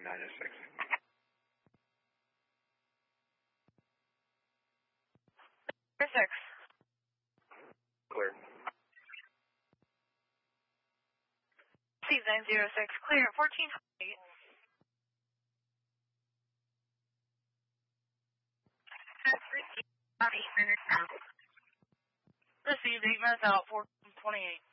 906. Six. Clear. Steve 906, clear at 1400. Received 8 minutes out, 428.